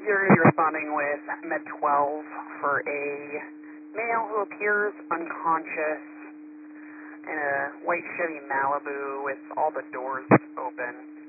You're going to be responding with Med 12 for a male who appears unconscious in a white Chevy Malibu with all the doors open.